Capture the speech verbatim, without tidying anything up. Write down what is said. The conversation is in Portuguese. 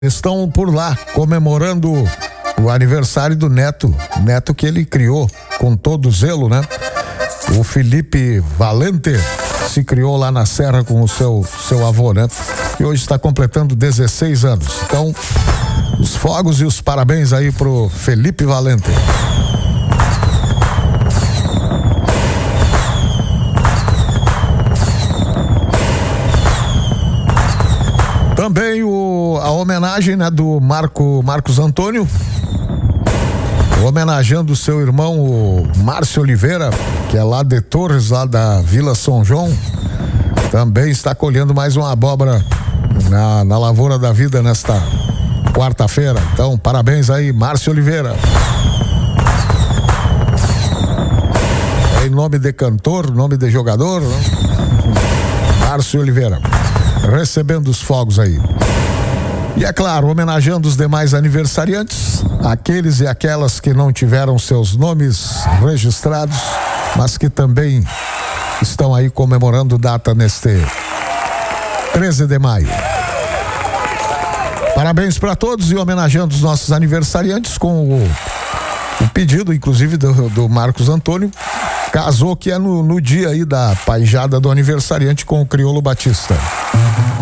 Estão por lá comemorando o aniversário do neto, neto que ele criou com todo zelo, né? O Felipe Valente se criou lá na Serra com o seu, seu avô, né? E hoje está completando dezesseis anos. Então, os fogos e os parabéns aí pro Felipe Valente. Também o, a homenagem, né, do Marco, Marcos Antônio, homenageando o seu irmão, o Márcio Oliveira, que é lá de Torres, lá da Vila São João. Também está colhendo mais uma abóbora na, na lavoura da vida nesta quarta-feira. Então, parabéns aí, Márcio Oliveira. É em nome de cantor, nome de jogador, né? Márcio Oliveira. Recebendo os fogos aí. E é claro, homenageando os demais aniversariantes, aqueles e aquelas que não tiveram seus nomes registrados, mas que também estão aí comemorando data neste treze de maio. Parabéns para todos e homenageando os nossos aniversariantes com o, o pedido, inclusive, do, do Marcos Antônio, casou que é no, no dia aí da paijada do aniversariante com o Criolo Batista.